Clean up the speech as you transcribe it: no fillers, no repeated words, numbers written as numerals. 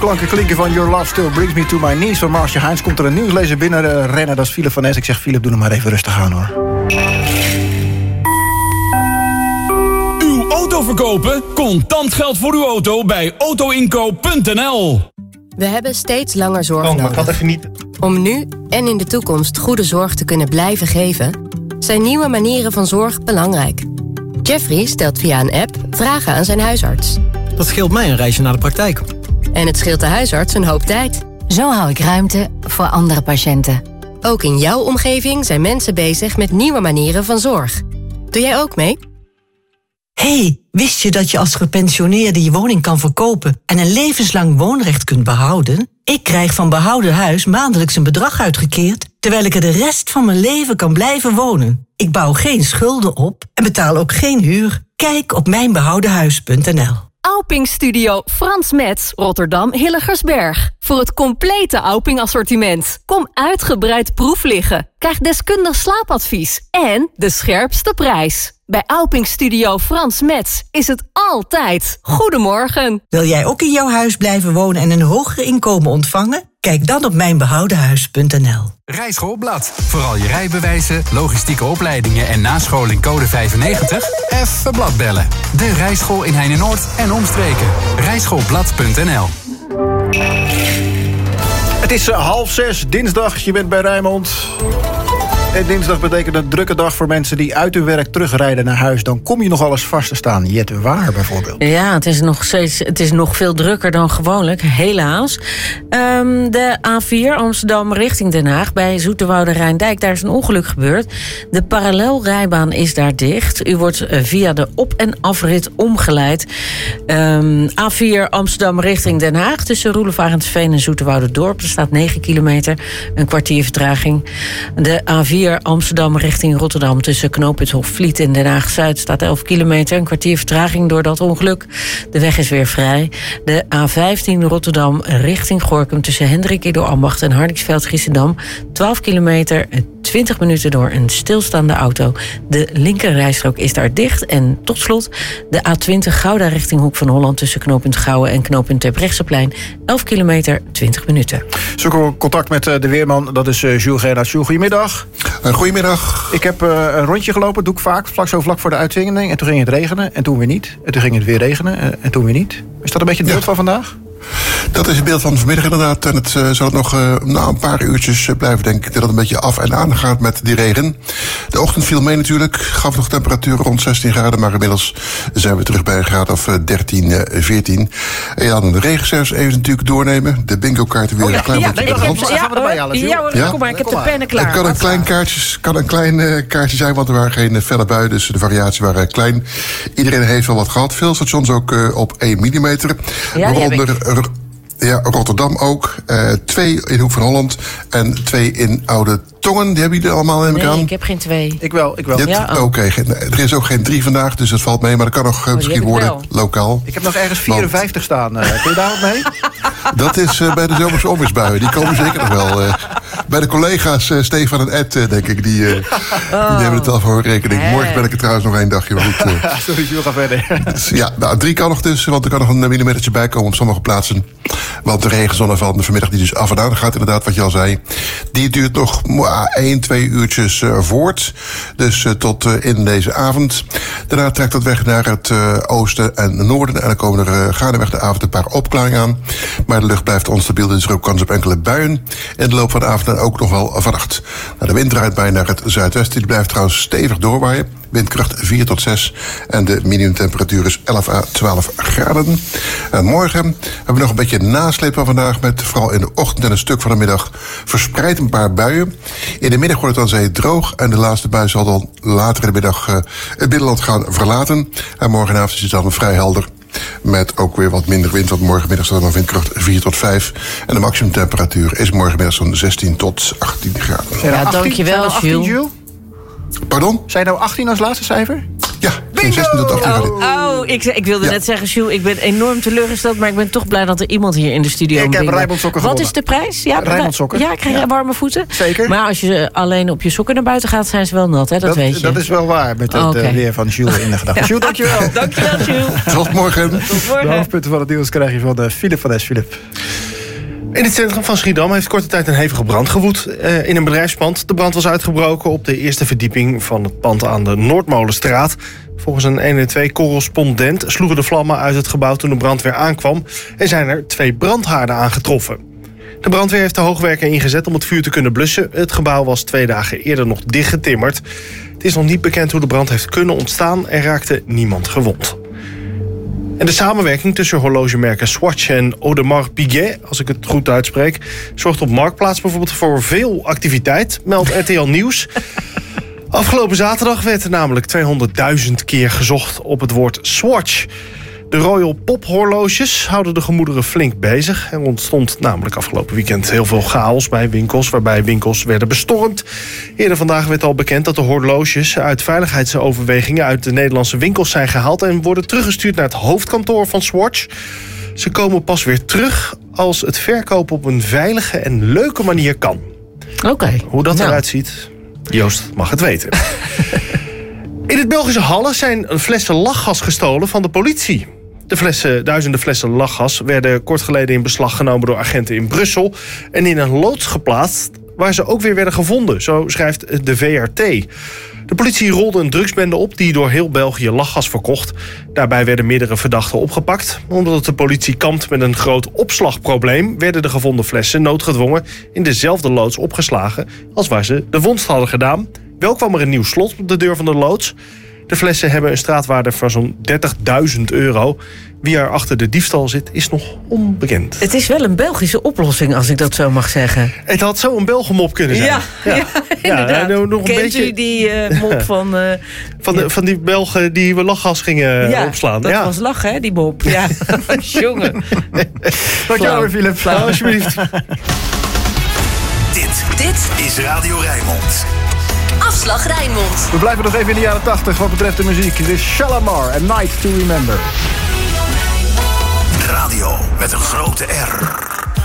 Klanken klinken van Your Love Still Brings Me To My Knees van Marcia Hines. Komt er een nieuwslezer binnen rennen, dat is Philip van Nes. Ik zeg, Philip, doe hem maar even rustig aan, hoor. Uw auto verkopen? Contant geld voor uw auto bij autoinkoop.nl. We hebben steeds langer zorg maar nodig. ik had even niet... Om nu en in de toekomst goede zorg te kunnen blijven geven, zijn nieuwe manieren van zorg belangrijk. Jeffrey stelt via een app vragen aan zijn huisarts. Dat scheelt mij een reisje naar de praktijk. En het scheelt de huisarts een hoop tijd. Zo hou ik ruimte voor andere patiënten. Ook in jouw omgeving zijn mensen bezig met nieuwe manieren van zorg. Doe jij ook mee? Hey, wist je dat je als gepensioneerde je woning kan verkopen en een levenslang woonrecht kunt behouden? Ik krijg van Behouden Huis maandelijks een bedrag uitgekeerd, terwijl ik er de rest van mijn leven kan blijven wonen. Ik bouw geen schulden op en betaal ook geen huur. Kijk op mijnbehoudenhuis.nl. Auping Studio Frans Metz, Rotterdam Hilligersberg. Voor het complete Auping assortiment. Kom uitgebreid proef liggen. Krijg deskundig slaapadvies. En de scherpste prijs. Bij Auping Studio Frans Metz is het altijd goedemorgen. Wil jij ook in jouw huis blijven wonen en een hoger inkomen ontvangen? Kijk dan op mijnbehoudenhuis.nl. Rijschoolblad. Vooral je rijbewijzen, logistieke opleidingen en nascholing code 95? Even blad bellen. De Rijschool in Heinenoord en omstreken. Rijschoolblad.nl. Het is 5:30, dinsdag, je bent bij Rijnmond. En dinsdag betekent een drukke dag voor mensen die uit hun werk terugrijden naar huis. Dan kom je nogal eens vast te staan. Jet, waar bijvoorbeeld? Ja, het is nog veel drukker dan gewoonlijk, helaas. De A4 Amsterdam richting Den Haag bij Zoeterwoude Rijndijk. Daar is een ongeluk gebeurd. De parallelrijbaan is daar dicht. U wordt via de op- en afrit omgeleid. A4 Amsterdam richting Den Haag tussen Roelof Arendsveen en Zoeterwoude Dorp. Er staat 9 kilometer, een kwartier vertraging. De A4 Amsterdam richting Rotterdam tussen knooppunt Hofvliet en Den Haag-Zuid staat 11 kilometer, een kwartier vertraging door dat ongeluk. De weg is weer vrij. De A15 Rotterdam richting Gorinchem tussen Hendrik Ido Ambacht en Hardingsveld-Giessendam 12 kilometer, 20 minuten door een stilstaande auto. De linkerrijstrook is daar dicht. En tot slot de A20 Gouda richting Hoek van Holland tussen knooppunt Gouwen en knooppunt Terbrechtseplein 11 kilometer, 20 minuten. Zoeken we contact met de weerman, dat is Jules Gerard. Jules, goedemiddag. Goedemiddag. Ik heb een rondje gelopen, doe ik vaak, vlak voor de uitzending. En toen ging het regenen, en toen weer niet. En toen ging het weer regenen, en toen weer niet. Is dat een beetje het beeld van vandaag? Dat is het beeld van vanmiddag inderdaad. En het zal nog een paar uurtjes blijven, denk ik. Dat het een beetje af en aan gaat met die regen. De ochtend viel mee natuurlijk. Gaf nog temperaturen rond 16 graden. Maar inmiddels zijn we terug bij een graad of 13, 14. En ja, dan de regencijfers even natuurlijk doornemen. De bingo-kaarten weer een klein beetje bij de hand. Kom maar, ik heb de pennen klaar. Het kan een klein kaartje zijn, want er waren geen felle buien. Dus de variatie waren klein. Iedereen heeft wel wat gehad. Veel stations ook op 1 millimeter. Waaronder Rotterdam ook. 2 in Hoek van Holland en 2 in Oude Tongen. Die hebben jullie allemaal, neem ik aan? Nee, ik heb geen 2. Ik wel. Oké, er is ook geen 3 vandaag, dus dat valt mee. Maar dat kan nog misschien worden lokaal. Ik heb nog ergens 54 staan. Kun je daar wat mee? Dat is bij de zomerse onweersbuien. Die komen zeker nog wel. Bij de collega's Stefan en Ed, denk ik. Die nemen het wel voor rekening. Morgen ben ik er trouwens nog 1 dagje. Maar goed, sorry, Jules, ga verder. Dus, ja, 3 kan nog dus, want er kan nog een millimetertje bij komen op sommige plaatsen. Want de regenzone van vanmiddag die dus af en aan gaat, inderdaad, wat je al zei. Die duurt nog 1, 2 uurtjes voort. Dus tot in deze avond. Daarna trekt dat weg naar het oosten en noorden. En dan komen er gaandeweg de avond een paar opklaringen aan. Maar de lucht blijft onstabiel, dus er is ook kans op enkele buien. In de loop van de avond en ook nog wel vannacht. Nou, de wind draait bij naar het zuidwesten. Die blijft trouwens stevig doorwaaien. Windkracht 4 tot 6. En de minimumtemperatuur is 11 à 12 graden. En morgen hebben we nog een beetje nasleep van vandaag. Met vooral in de ochtend en een stuk van de middag verspreid een paar buien. In de middag wordt het dan zee droog. En de laatste bui zal dan later in de middag het binnenland gaan verlaten. En morgenavond is het dan vrij helder. Met ook weer wat minder wind. Want morgenmiddag staat er een windkracht 4 tot 5. En de maximumtemperatuur is morgenmiddag zo'n 16 tot 18 graden. Ja, dankjewel, Jules. Pardon? Zijn nou 18 als laatste cijfer? Ja, van 16 tot 18 graden. Ik wilde net zeggen, Jules, ik ben enorm teleurgesteld, maar ik ben toch blij dat er iemand hier in de studio Ik heb Rijnmond sokken gewonnen. Wat is de prijs? Ja, Rijnmond sokken. Ja, ik krijg warme voeten. Zeker. Maar als je alleen op je sokken naar buiten gaat, zijn ze wel nat, hè? Dat weet je. Dat is wel waar, met het weer van Jules in de gedachte. Jules, dankjewel. Dankjewel, Jules. Tot morgen. De hoofdpunten van het nieuws krijg je van Philip van Es. Philip. In het centrum van Schiedam heeft korte tijd een hevige brand gewoed in een bedrijfspand. De brand was uitgebroken op de eerste verdieping van het pand aan de Noordmolenstraat. Volgens een 112-correspondent sloegen de vlammen uit het gebouw toen de brandweer aankwam en zijn er 2 brandhaarden aangetroffen. De brandweer heeft de hoogwerker ingezet om het vuur te kunnen blussen. Het gebouw was 2 dagen eerder nog dichtgetimmerd. Het is nog niet bekend hoe de brand heeft kunnen ontstaan en raakte niemand gewond. En de samenwerking tussen horlogemerken Swatch en Audemars Piguet, als ik het goed uitspreek, zorgt op Marktplaats bijvoorbeeld voor veel activiteit, meldt RTL Nieuws. Afgelopen zaterdag werd er namelijk 200.000 keer gezocht op het woord Swatch. De Royal Pop horloges houden de gemoederen flink bezig. Er ontstond namelijk afgelopen weekend heel veel chaos bij winkels, waarbij winkels werden bestormd. Eerder vandaag werd al bekend dat de horloges uit veiligheidsoverwegingen uit de Nederlandse winkels zijn gehaald en worden teruggestuurd naar het hoofdkantoor van Swatch. Ze komen pas weer terug als het verkopen op een veilige en leuke manier kan. Oké. Hoe dat eruit ziet, Joost mag het weten. In het Belgische Halle zijn flessen lachgas gestolen van de politie. Duizenden flessen lachgas werden kort geleden in beslag genomen door agenten in Brussel en in een loods geplaatst waar ze ook weer werden gevonden, zo schrijft de VRT. De politie rolde een drugsbende op die door heel België lachgas verkocht. Daarbij werden meerdere verdachten opgepakt. Omdat de politie kampt met een groot opslagprobleem, werden de gevonden flessen noodgedwongen in dezelfde loods opgeslagen als waar ze de vondst hadden gedaan. Wel kwam er een nieuw slot op de deur van de loods. De flessen hebben een straatwaarde van zo'n €30.000. Wie er achter de diefstal zit, is nog onbekend. Het is wel een Belgische oplossing, als ik dat zo mag zeggen. Het had zo een Belgenmop kunnen zijn. Ja, inderdaad. Nog een Kent beetje u die mop van... van die Belgen die we lachgas gingen opslaan. Dat was lachen, hè, die mop. Ja, jongen. Dankjewel, Philip. Alsjeblieft. Dit is Radio Rijnmond. Afslag Rijnmond. We blijven nog even in de jaren 80 wat betreft de muziek. Dit is Shalamar, A Night to Remember. Radio met een grote R.